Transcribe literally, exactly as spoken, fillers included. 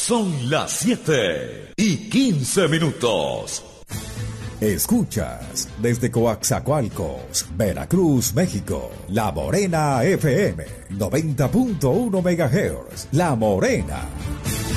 Son las siete y quince minutos. Escuchas desde Coaxacualcos, Veracruz, México, La Morena F M, noventa punto uno megahertz. La Morena.